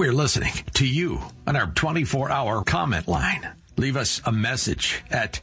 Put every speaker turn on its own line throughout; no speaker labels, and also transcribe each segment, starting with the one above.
We're listening to you on our 24-hour comment line. Leave us a message at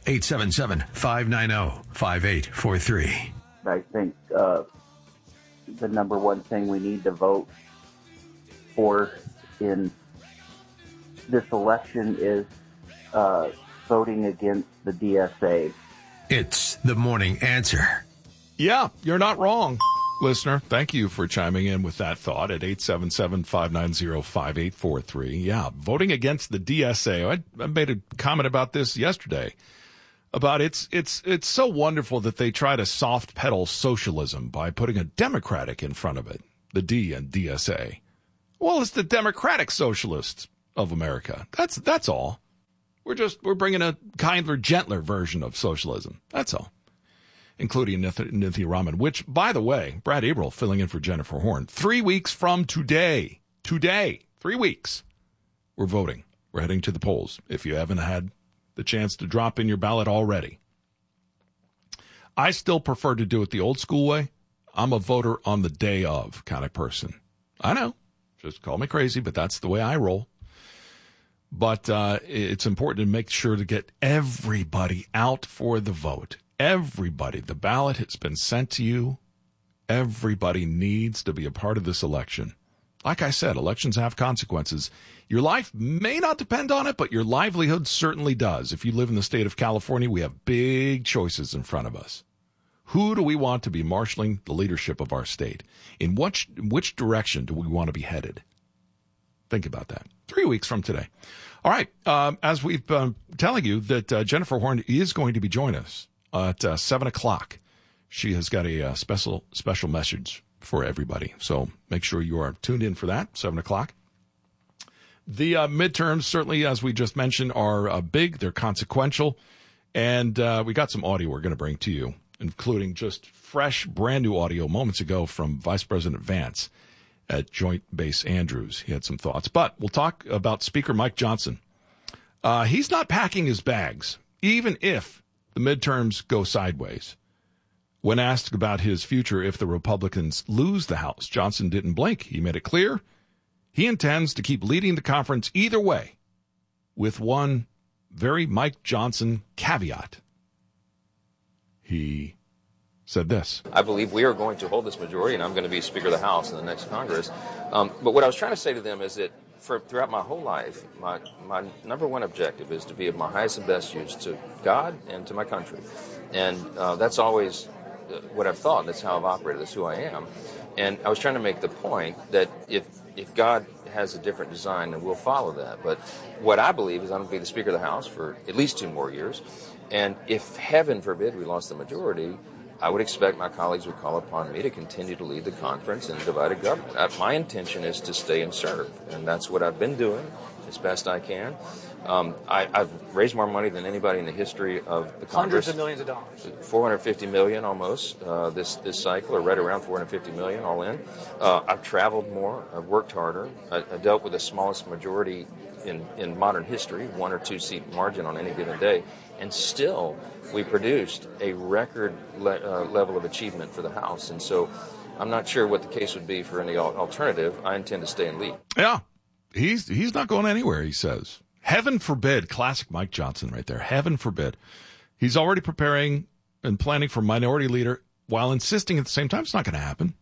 877-590-5843.
I think the number one thing we need to vote for in this election is voting against the DSA.
It's the Morning Answer.
Yeah, you're not wrong, listener. Thank you for chiming in with that thought at 877-590-5843. Yeah, voting against the DSA. I made a comment about this yesterday. About it's so wonderful that they try to soft pedal socialism by putting a Democratic in front of it, the D in DSA. Well, it's the Democratic Socialists of America. That's all. We're bringing a kinder, gentler version of socialism. That's all. Including Nithya Raman, which, by the way, Brad Eberl filling in for Jennifer Horn. 3 weeks from today, 3 weeks, we're voting. We're heading to the polls. If you haven't had the chance to drop in your ballot already. I still prefer to do it the old school way. I'm a voter on the day of kind of person. I know. Just call me crazy, but that's the way I roll. But it's important to make sure to get everybody out for the vote. Everybody. The ballot has been sent to you. Everybody needs to be a part of this election. Like I said, elections have consequences. Your life may not depend on it, but your livelihood certainly does. If you live in the state of California, we have big choices in front of us. Who do we want to be marshaling the leadership of our state? In which direction do we want to be headed? Think about that. 3 weeks from today. All right. As we've been telling you that Jennifer Horn is going to be joining us at 7 o'clock. She has got a special message for everybody. So make sure you are tuned in for that, 7 o'clock. The midterms, certainly, as we just mentioned, are big. They're consequential. And we got some audio we're going to bring to you, including just fresh, brand new audio moments ago from Vice President Vance at Joint Base Andrews. He had some thoughts. But we'll talk about Speaker Mike Johnson. He's not packing his bags, even if the midterms go sideways. When asked about his future if the Republicans lose the House, Johnson didn't blink. He made it clear he intends to keep leading the conference either way, with one very Mike Johnson caveat. He said this.
I believe we are going to hold this majority, and I'm going to be Speaker of the House in the next Congress. But what I was trying to say to them is that throughout my whole life, my number one objective is to be of my highest and best use to God and to my country. And that's always what I've thought. That's how I've operated. That's who I am. And I was trying to make the point that if God has a different design, then we'll follow that. But what I believe is I'm going to be the Speaker of the House for at least 2 more years. And if, heaven forbid, we lost the majority, I would expect my colleagues would call upon me to continue to lead the conference in a divided government. My intention is to stay and serve, and that's what I've been doing as best I can. I've raised more money than anybody in the history of the Congress.
Hundreds of millions of dollars.
$450 million almost this cycle, or right around $450 million all in. I've traveled more. I've worked harder. I dealt with the smallest majority in modern history, 1 or 2 seat margin on any given day, and still we produced a record level of achievement for the House. And so I'm not sure what the case would be for any alternative. I intend to stay and lead.
Yeah, he's not going anywhere, he says. Heaven forbid, classic Mike Johnson right there. Heaven forbid. He's already preparing and planning for minority leader while insisting at the same time it's not going to happen.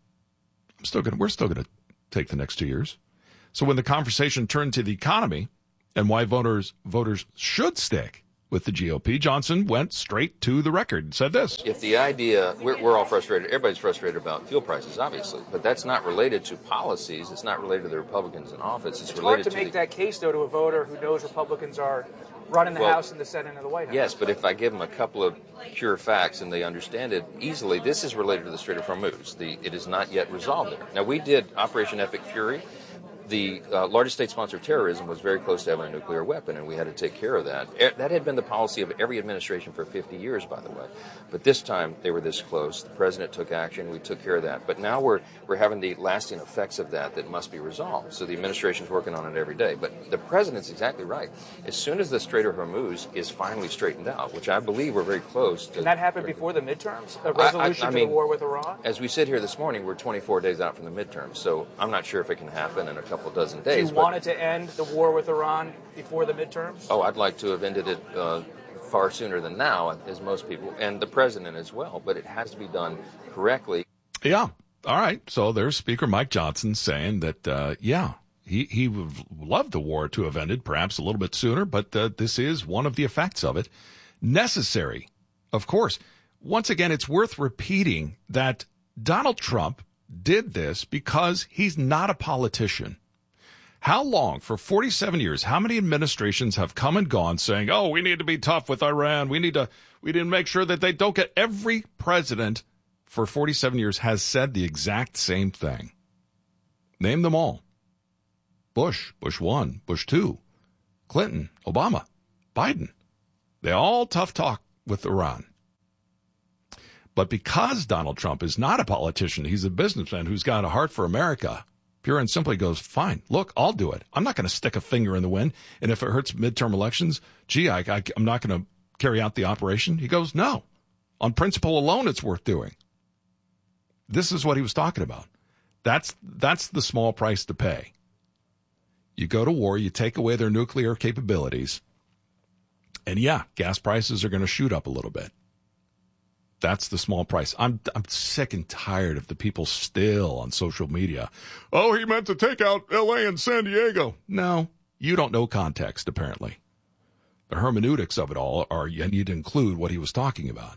We're still going to take the next 2 years. So when the conversation turned to the economy and why voters should stick with the GOP, Johnson went straight to the record and said this.
If the idea, we're all frustrated, everybody's frustrated about fuel prices, obviously, but that's not related to policies. It's not related to the Republicans in office. It's related
hard to make that case, though, to a voter who knows Republicans are running the House and the Senate and the White House.
Yes, but if I give them a couple of pure facts and they understand it easily, this is related to the Strait of Hormuz. It is not yet resolved there. Now, we did Operation Epic Fury. The largest state sponsor of terrorism was very close to having a nuclear weapon, and we had to take care of that. That had been the policy of every administration for 50 years, by the way. But this time, they were this close. The president took action. We took care of that. But now we're having the lasting effects of that must be resolved. So the administration's working on it every day. But the president's exactly right. As soon as the Strait of Hormuz is finally straightened out, which I believe we're very close to.
Can that happen before the midterms? A resolution to the war with Iran?
As we sit here this morning, we're 24 days out from the midterms. So I'm not sure if it can happen in a couple couple dozen days.
Do you want it to end the war with Iran before the midterms?
Oh, I'd like to have ended it far sooner than now, as most people, and the president as well. But it has to be done correctly.
Yeah. All right. So there's Speaker Mike Johnson saying that, he would love the war to have ended perhaps a little bit sooner, but this is one of the effects of it. Necessary, of course. Once again, it's worth repeating that Donald Trump did this because he's not a politician. How long? For 47 years, how many administrations have come and gone saying, oh, we need to be tough with Iran. We need to make sure that they don't get. Every president for 47 years has said the exact same thing. Name them all. Bush 1, Bush 2, Clinton, Obama, Biden. They all tough talk with Iran. But because Donald Trump is not a politician, he's a businessman who's got a heart for America, pure and simply goes, fine, look, I'll do it. I'm not going to stick a finger in the wind. And if it hurts midterm elections, I'm not going to carry out the operation. He goes, no. On principle alone, it's worth doing. This is what he was talking about. That's the small price to pay. You go to war, you take away their nuclear capabilities, and gas prices are going to shoot up a little bit. That's the small price. I'm sick and tired of the people still on social media. Oh, he meant to take out L.A. and San Diego. No, you don't know context, apparently. The hermeneutics of it all you need to include what he was talking about.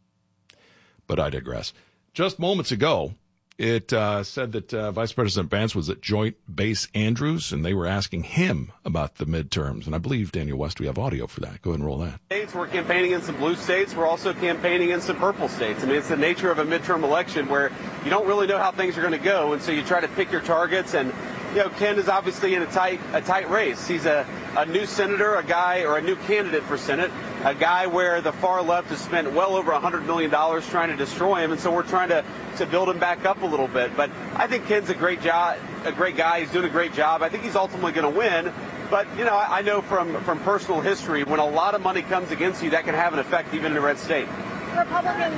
But I digress. Just moments ago, it said that Vice President Vance was at Joint Base Andrews, and they were asking him about the midterms. And I believe, Daniel West, we have audio for that. Go ahead and roll that.
We're campaigning in some blue states. We're also campaigning in some purple states. I mean, it's the nature of a midterm election where you don't really know how things are going to go, and so you try to pick your targets. And Ken is obviously in a tight race. He's a new senator, a new candidate for Senate, a guy where the far left has spent well over $100 million trying to destroy him, and so we're trying to build him back up a little bit. But I think Ken's a great guy. He's doing a great job. I think he's ultimately going to win. But, I know from personal history, when a lot of money comes against you, that can have an effect even in a red state.
Republicans.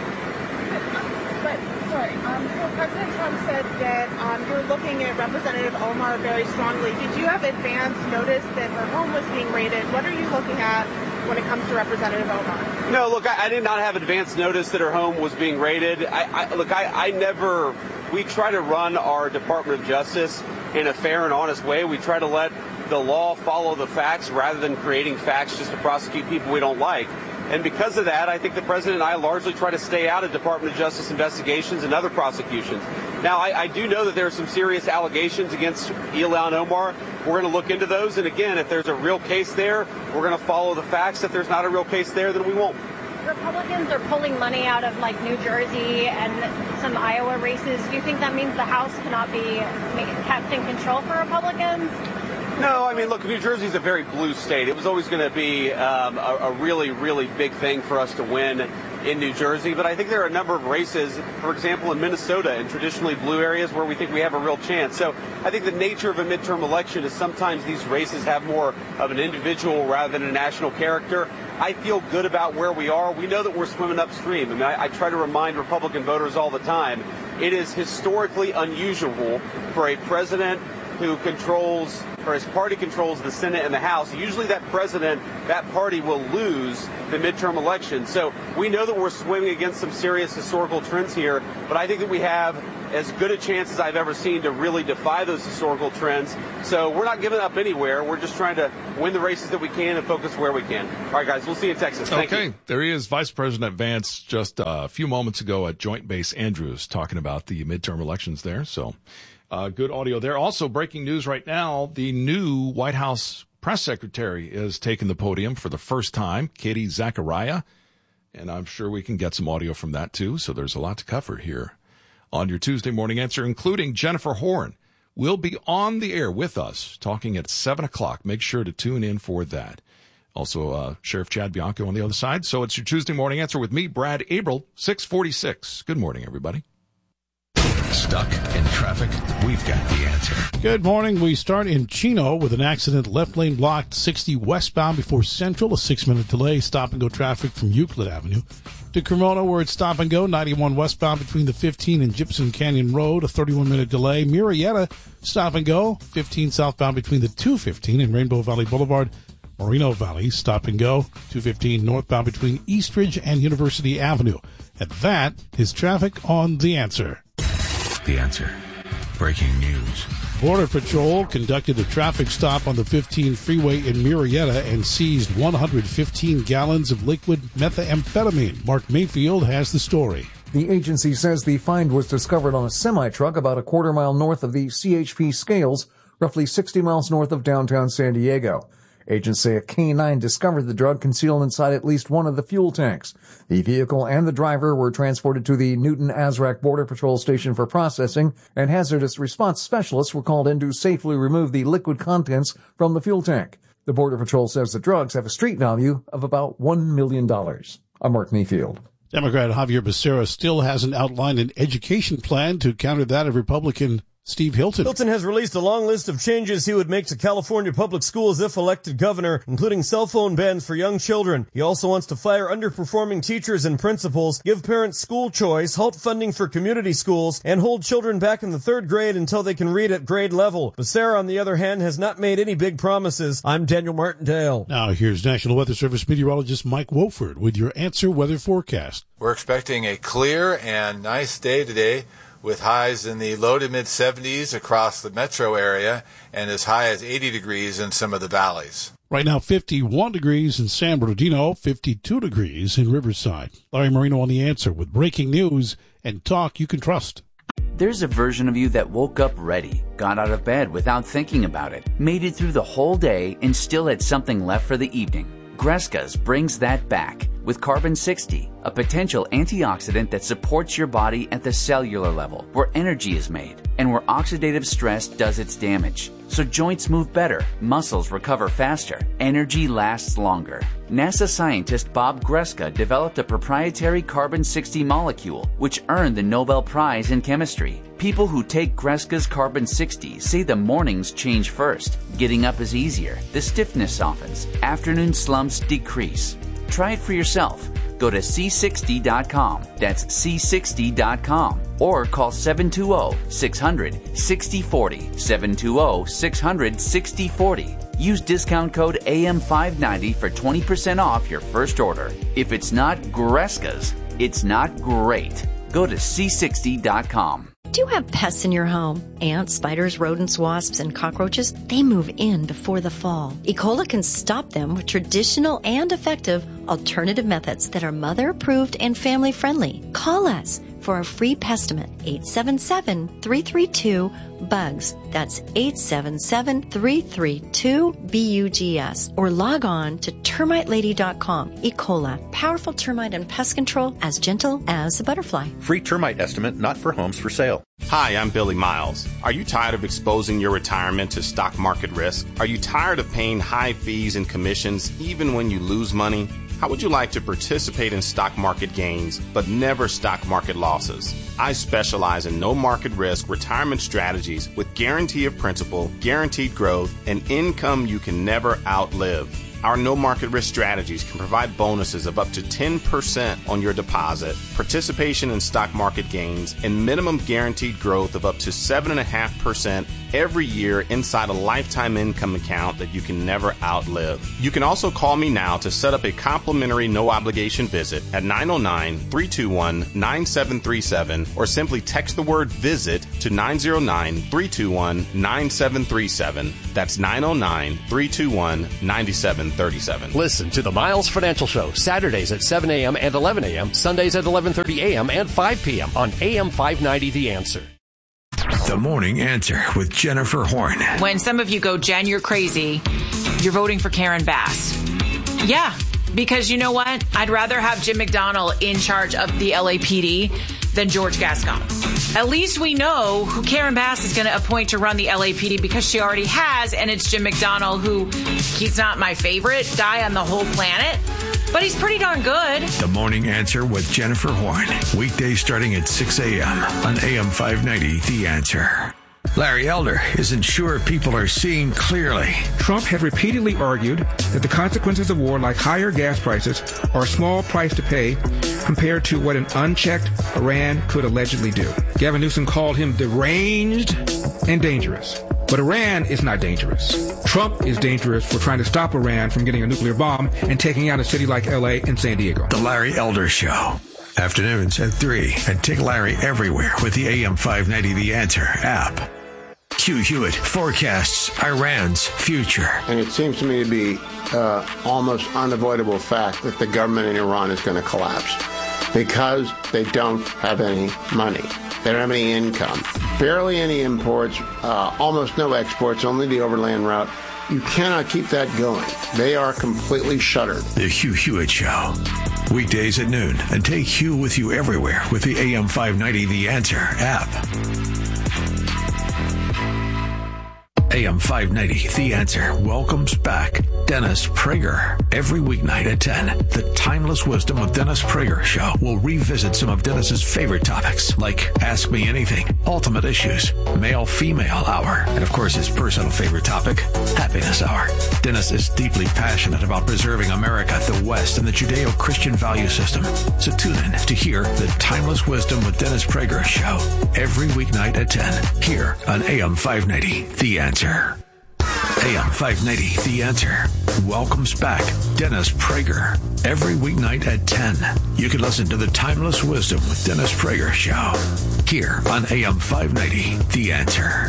So President Trump said that you're looking at Representative Omar very strongly. Did you have advance notice that her home was being raided? What are you looking at when it comes to Representative Omar?
No, look, I did not have advance notice that her home was being raided. We try to run our Department of Justice in a fair and honest way. We try to let the law follow the facts rather than creating facts just to prosecute people we don't like. And because of that, I think the president and I largely try to stay out of Department of Justice investigations and other prosecutions. Now, I do know that there are some serious allegations against Ilhan Omar. We're going to look into those. And again, if there's a real case there, we're going to follow the facts. If there's not a real case there, then we won't.
Republicans are pulling money out of New Jersey and some Iowa races. Do you think that means the House cannot be kept in control for Republicans?
No, I mean, look, New Jersey's a very blue state. It was always going to be a really, really big thing for us to win in New Jersey. But I think there are a number of races, for example, in Minnesota, in traditionally blue areas where we think we have a real chance. So I think the nature of a midterm election is sometimes these races have more of an individual rather than a national character. I feel good about where we are. We know that we're swimming upstream. I mean, I try to remind Republican voters all the time, it is historically unusual for a president who controls, or his party controls the Senate and the House. Usually that president, that party will lose the midterm election. So we know that we're swimming against some serious historical trends here, but I think that we have as good a chance as I've ever seen to really defy those historical trends. So we're not giving up anywhere. We're just trying to win the races that we can and focus where we can. All right, guys, we'll see you in Texas. Thank you.
There he is, Vice President Vance, just a few moments ago at Joint Base Andrews, talking about the midterm elections there. So good audio there. Also, breaking news right now, the new White House press secretary is taking the podium for the first time, Katie Zachariah. And I'm sure we can get some audio from that, too. So there's a lot to cover here on your Tuesday Morning Answer, including Jennifer Horn will be on the air with us talking at 7 o'clock. Make sure to tune in for that. Also, Sheriff Chad Bianco on the other side. So it's your Tuesday Morning Answer with me, Brad Abril, 646. Good morning, everybody.
Stuck in traffic? We've got the answer.
Good morning. We start in Chino with an accident. Left lane blocked 60 westbound before Central. A 6-minute delay. Stop and go traffic from Euclid Avenue. to Cremona, where it's stop and go. 91 westbound between the 15 and Gypsum Canyon Road, a 31-minute delay. Murrieta, stop and go. 15 southbound between the 215 and Rainbow Valley Boulevard. Moreno Valley, stop and go. 215 northbound between Eastridge and University Avenue. And that is traffic on The Answer.
The Answer. Breaking news.
Border Patrol conducted a traffic stop on the 15 freeway in Murrieta and seized 115 gallons of liquid methamphetamine. Mark Mayfield has the story.
The agency says the find was discovered on a semi-truck about a quarter-mile north of the CHP Scales, roughly 60 miles north of downtown San Diego. Agents say a K-9 discovered the drug concealed inside at least one of the fuel tanks. The vehicle and the driver were transported to the Newton-Azrac Border Patrol Station for processing, and hazardous response specialists were called in to safely remove the liquid contents from the fuel tank. The Border Patrol says the drugs have a street value of about $1 million. I'm Mark Mayfield.
Democrat Javier Becerra still hasn't outlined an education plan to counter that of Republican Steve Hilton.
Hilton has released a long list of changes he would make to California public schools if elected governor, including cell phone bans for young children. He also wants to fire underperforming teachers and principals, give parents school choice, halt funding for community schools, and hold children back in the third grade until they can read at grade level. Becerra, on the other hand, has not made any big promises. I'm Daniel Martindale.
Now here's National Weather Service meteorologist Mike Wofford with your Answer weather forecast.
We're expecting a clear and nice day today, with highs in the low to mid-70s across the metro area and as high as 80 degrees in some of the valleys.
Right now, 51 degrees in San Bernardino, 52 degrees in Riverside. Larry Marino on The Answer with breaking news and talk you can trust.
There's a version of you that woke up ready, got out of bed without thinking about it, made it through the whole day, and still had something left for the evening. Gresca's brings that back with Carbon 60, a potential antioxidant that supports your body at the cellular level, where energy is made and where oxidative stress does its damage. So joints move better, muscles recover faster, energy lasts longer. NASA scientist Bob Greska developed a proprietary Carbon 60 molecule, which earned the Nobel Prize in Chemistry. People who take Greska's Carbon 60 say the mornings change first. Getting up is easier, the stiffness softens, afternoon slumps decrease. Try it for yourself. Go to C60.com. That's C60.com. Or call 720-600-6040. 720-600-6040. Use discount code AM590 for 20% off your first order. If it's not Greska's, it's not great. Go to C60.com.
Do you have pests in your home? Ants, spiders, rodents, wasps, and cockroaches? They move in before the fall. E. coli can stop them with traditional and effective alternative methods that are mother-approved and family-friendly. Call us for a free pestimate, 877-332-BUGS. That's 877-332-BUGS. Or log on to termitelady.com. E. coli, powerful termite and pest control as gentle as a butterfly.
Free termite estimate not for homes for sale.
Hi, I'm Billy Miles. Are you tired of exposing your retirement to stock market risk? Are you tired of paying high fees and commissions even when you lose money? How would you like to participate in stock market gains, but never stock market losses? I specialize in no market risk retirement strategies with guarantee of principal, guaranteed growth, and income you can never outlive. Our no market risk strategies can provide bonuses of up to 10% on your deposit, participation in stock market gains, and minimum guaranteed growth of up to 7.5% every year inside a lifetime income account that you can never outlive. You can also call me now to set up a complimentary no obligation visit at 909-321-9737 or simply text the word visit to 909-321-9737. That's 909-321-9737.
Listen to the Miles Financial Show Saturdays at 7 a.m. and 11 a.m., Sundays at 11:30 a.m. and 5 p.m. on AM 590 The Answer.
The Morning Answer with Jennifer Horn.
When some of you go, Jen, you're crazy, you're voting for Karen Bass. Yeah, because you know what? I'd rather have Jim McDonnell in charge of the LAPD than George Gascon. At least we know who Karen Bass is going to appoint to run the LAPD because she already has, and it's Jim McDonnell, who he's not my favorite guy on the whole planet, but he's pretty darn good.
The Morning Answer with Jennifer Horn. Weekdays starting at 6 a.m. on AM 590, The Answer. Larry Elder isn't sure people are seeing clearly.
Trump has repeatedly argued that the consequences of war, like higher gas prices, are a small price to pay compared to what an unchecked Iran could allegedly do. Gavin Newsom called him deranged and dangerous. But Iran is not dangerous. Trump is dangerous for trying to stop Iran from getting a nuclear bomb and taking out a city like L.A. and San Diego.
The Larry Elder Show. Afternoons at 3. And take Larry everywhere with the AM 590 The Answer app. Hugh Hewitt forecasts Iran's future.
And it seems to me to be almost unavoidable fact that the government in Iran is going to collapse because they don't have any money. They don't have any income. Barely any imports, almost no exports, only the overland route. You cannot keep that going. They are completely shuttered.
The Hugh Hewitt Show. Weekdays at noon. And take Hugh with you everywhere with the AM 590 The Answer app. AM 590 The Answer welcomes back Dennis Prager. Every weeknight at 10, the Timeless Wisdom with Dennis Prager show will revisit some of Dennis's favorite topics, like Ask Me Anything, Ultimate Issues, Male-Female Hour, and of course his personal favorite topic, Happiness Hour. Dennis is deeply passionate about preserving America, the West, and the Judeo-Christian value system. So tune in to hear the Timeless Wisdom with Dennis Prager show every weeknight at 10, here on AM 590 The Answer. AM 590 The Answer welcomes back Dennis Prager every weeknight at 10. You can listen to the Timeless Wisdom with Dennis Prager show here on AM 590 The Answer.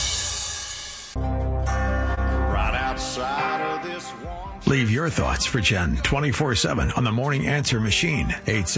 Right outside of this one.
Leave your thoughts for Jen 24/7 on the Morning Answer machine,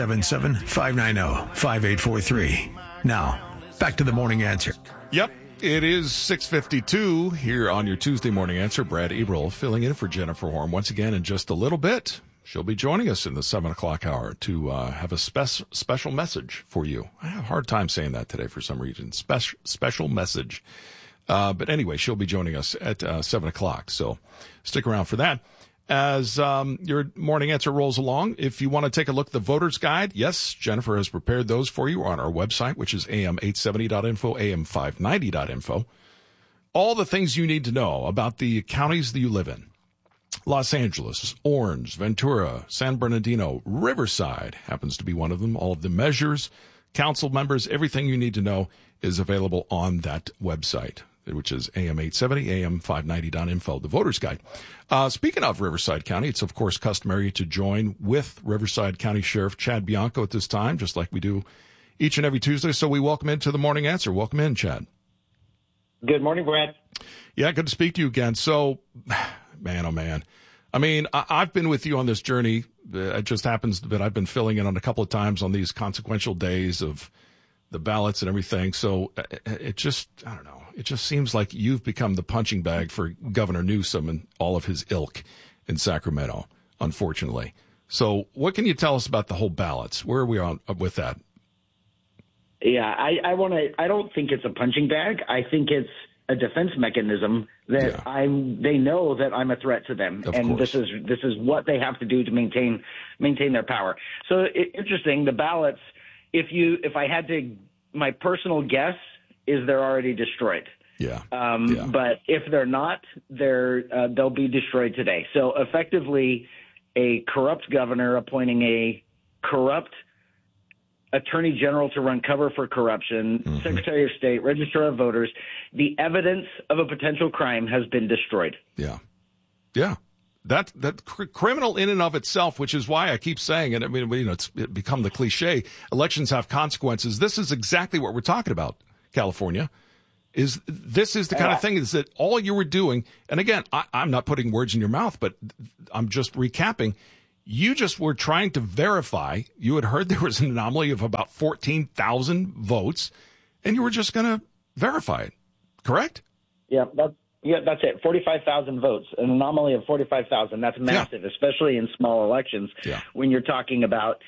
877-590-5843. Now, back to the Morning Answer.
Yep. It is 6:52 here on your Tuesday Morning Answer. Brad Eberl filling in for Jennifer Horn once again in just a little bit. She'll be joining us in the 7 o'clock hour to have a special message for you. I have a hard time saying that today for some reason. Special message. But anyway, she'll be joining us at 7 o'clock. So stick around for that. As your Morning Answer rolls along, if you want to take a look at the Voter's Guide, yes, Jennifer has prepared those for you on our website, which is am870.info, am590.info. All the things you need to know about the counties that you live in. Los Angeles, Orange, Ventura, San Bernardino, Riverside happens to be one of them. All of the measures, council members, everything you need to know is available on that website, which is AM870, AM590.info, the Voter's Guide. Speaking of Riverside County, it's, of course, customary to join with Riverside County Sheriff Chad Bianco at this time, just like we do each and every Tuesday. So we welcome into the Morning Answer. Welcome in, Chad.
Good morning, Brad.
Yeah, good to speak to you again. So, man, oh, man. I mean, I've been with you on this journey. It just happens that I've been filling in on a couple of times on these consequential days of the ballots and everything. So it just, I don't know. It just seems like you've become the punching bag for Governor Newsom and all of his ilk in Sacramento, unfortunately. So what can you tell us about the whole ballots? Where are we on with that?
Yeah, I don't think it's a punching bag. I think it's a defense mechanism that they know that I'm a threat to them. And this is what they have to do to maintain their power. So interesting, the ballots, if I had to, my personal guess is they're already destroyed.
Yeah.
But if they're not, they'll be destroyed today. So effectively, a corrupt governor appointing a corrupt attorney general to run cover for corruption, Secretary of State, Registrar of Voters, the evidence of a potential crime has been destroyed.
Yeah. Yeah. That criminal in and of itself, which is why I keep saying it. I mean, it's become the cliche. Elections have consequences. This is exactly what we're talking about, California. This is the kind of thing is that all you were doing, and again, I'm not putting words in your mouth, but I'm just recapping. You just were trying to verify. You had heard there was an anomaly of about 14,000 votes, and you were just going to verify it. Correct?
Yeah, that's it. 45,000 votes, an anomaly of 45,000. That's massive, especially in small elections.
Yeah.
When you're talking about,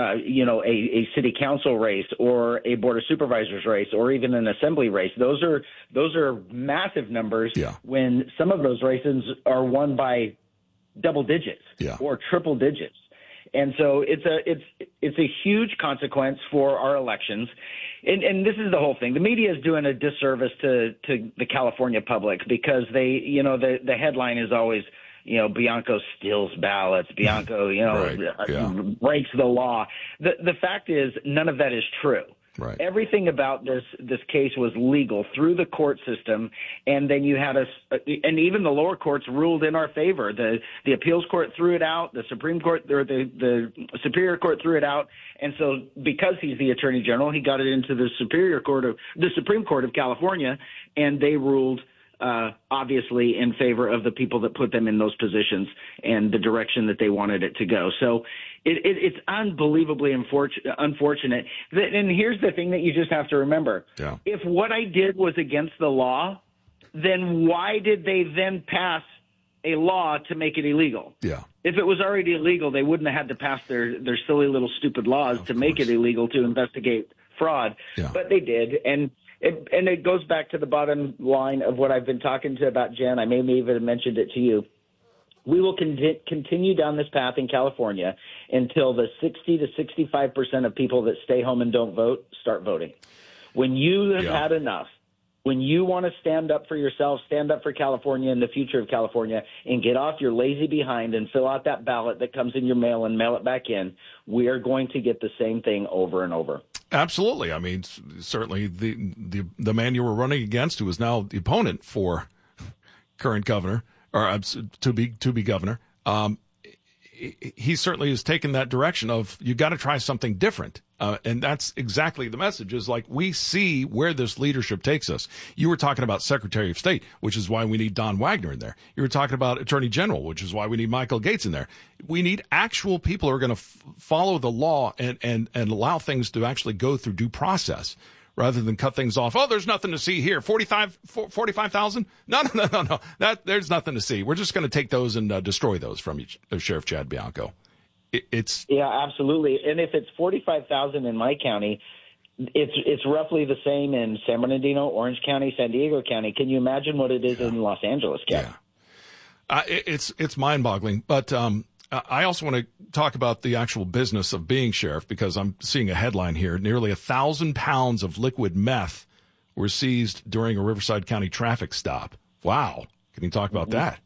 a city council race or a board of supervisors race or even an assembly race. Those are massive numbers.
Yeah.
When some of those races are won by double digits or triple digits. And so it's a huge consequence for our elections. and this is the whole thing. The media is doing a disservice to the California public because they, the headline is always, Bianco steals ballots. Bianco, breaks the law. The fact is, none of that is true.
Right.
Everything about this case was legal through the court system, and then you had and even the lower courts ruled in our favor. The appeals court threw it out, the Supreme Court or the Superior Court threw it out, and so because he's the Attorney General, he got it into the Supreme Court of California, and they ruled obviously in favor of the people that put them in those positions and the direction that they wanted it to go. So it's unbelievably unfortunate. And here's the thing that you just have to remember.
Yeah.
If what I did was against the law, then why did they then pass a law to make it illegal?
Yeah.
If it was already illegal, they wouldn't have had to pass their silly little stupid laws to make it illegal to investigate fraud.
Yeah.
But they did. And it goes back to the bottom line of what I've been talking about Jen. I may even have mentioned it to you. We will continue down this path in California until the 60 to 65% of people that stay home and don't vote start voting. When you have had enough, when you want to stand up for yourself, stand up for California and the future of California, and get off your lazy behind and fill out that ballot that comes in your mail and mail it back in, we are going to get the same thing over and over.
Absolutely. I mean, certainly the man you were running against, who is now the opponent for current governor, or to be governor, he certainly has taken that direction of you got to try something different. And that's exactly the message, is like we see where this leadership takes us. You were talking about Secretary of State, which is why we need Don Wagner in there. You were talking about Attorney General, which is why we need Michael Gates in there. We need actual people who are going to follow the law and allow things to actually go through due process, rather than cut things off. Oh, there's nothing to see here. 45,000? No. There's nothing to see. We're just going to take those and destroy those from you, Sheriff Chad Bianco.
Yeah, absolutely. And if it's 45,000 in my county, it's roughly the same in San Bernardino, Orange County, San Diego County. Can you imagine what it is in Los Angeles County?
Yeah. It's mind-boggling. But I also want to talk about the actual business of being sheriff, because I'm seeing a headline here. Nearly 1,000 pounds of liquid meth were seized during a Riverside County traffic stop. Wow. Can you talk about that?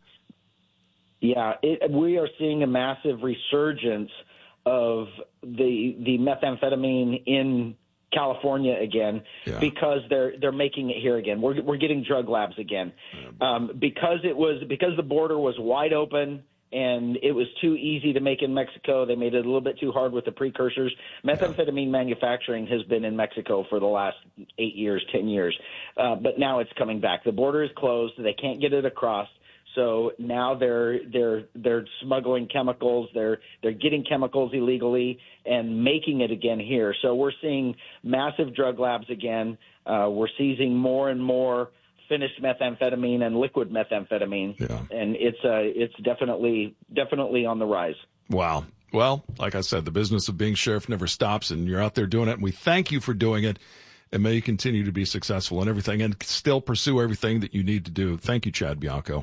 Yeah, we are seeing a massive resurgence of the methamphetamine in California again, because they're making it here again. We're getting drug labs again, because the border was wide open and it was too easy to make in Mexico. They made it a little bit too hard with the precursors. Methamphetamine manufacturing has been in Mexico for the last 8 years, 10 years, but now it's coming back. The border is closed. They can't get it across. So now they're smuggling chemicals. They're getting chemicals illegally and making it again here. So we're seeing massive drug labs again. We're seizing more and more finished methamphetamine and liquid methamphetamine, and it's definitely on the rise.
Wow. Well, like I said, the business of being sheriff never stops, and you're out there doing it, and we thank you for doing it. And may you continue to be successful in everything and still pursue everything that you need to do. Thank you, Chad Bianco.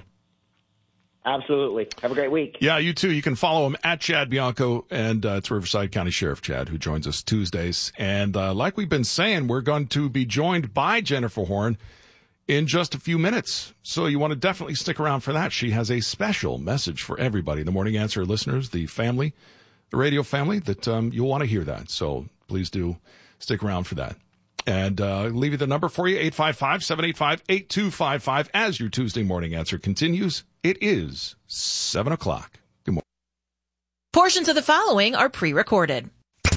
Absolutely. Have a great week.
Yeah, you too. You can follow him at Chad Bianco, and it's Riverside County Sheriff Chad, who joins us Tuesdays. And like we've been saying, we're going to be joined by Jennifer Horn in just a few minutes. So you want to definitely stick around for that. She has a special message for everybody, the Morning Answer listeners, the family, the radio family, that you'll want to hear that. So please do stick around for that. And leave you the number for you, 855-785-8255, as your Tuesday Morning Answer continues. It is 7 o'clock. Good morning.
Portions of the following are pre-recorded.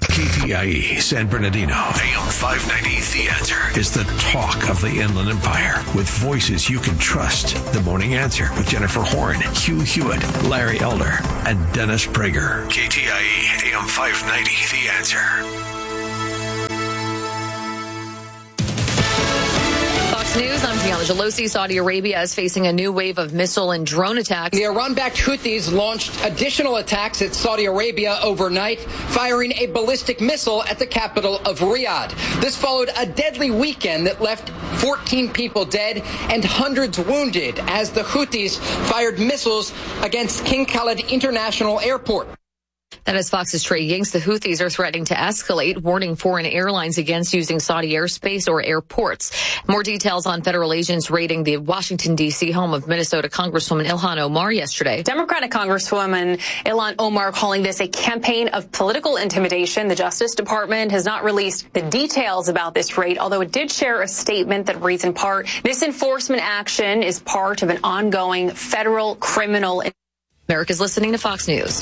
KTIE San Bernardino, AM 590, The Answer, is the talk of the Inland Empire, with voices you can trust. The Morning Answer with Jennifer Horn, Hugh Hewitt, Larry Elder, and Dennis Prager. KTIE AM 590, The Answer.
News, I'm Gianna Gelosi. Saudi Arabia is facing a new wave of missile and drone attacks.
The Iran-backed Houthis launched additional attacks at Saudi Arabia overnight, firing a ballistic missile at the capital of Riyadh. This followed a deadly weekend that left 14 people dead and hundreds wounded as the Houthis fired missiles against King Khalid International Airport.
That is Fox's Trey Yingst. The Houthis are threatening to escalate, warning foreign airlines against using Saudi airspace or airports. More details on federal agents raiding the Washington, D.C. home of Minnesota Congresswoman Ilhan Omar yesterday.
Democratic Congresswoman Ilhan Omar calling this a campaign of political intimidation. The Justice Department has not released the details about this raid, although it did share a statement that reads in part, this enforcement action is part of an ongoing federal criminal.
America's listening to Fox News.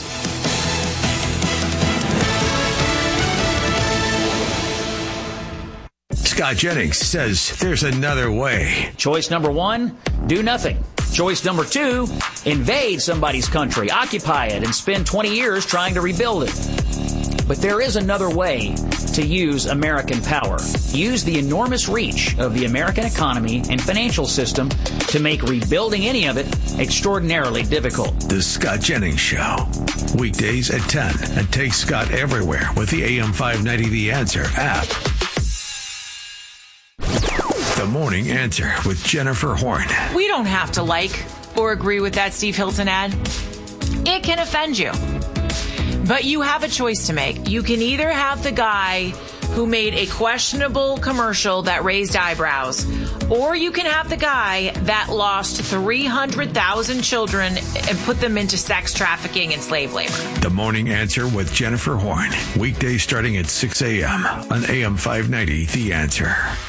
Scott Jennings says there's another way.
Choice number one, do nothing. Choice number two, invade somebody's country, occupy it, and spend 20 years trying to rebuild it. But there is another way to use American power. Use the enormous reach of the American economy and financial system to make rebuilding any of it extraordinarily difficult.
The Scott Jennings Show. Weekdays at 10. And take Scott everywhere with the AM 590 The Answer app. The Morning Answer with Jennifer Horn.
We don't have to like or agree with that Steve Hilton ad. It can offend you. But you have a choice to make. You can either have the guy who made a questionable commercial that raised eyebrows, or you can have the guy that lost 300,000 children and put them into sex trafficking and slave labor.
The Morning Answer with Jennifer Horn. Weekdays starting at 6 a.m. on AM 590 The Answer.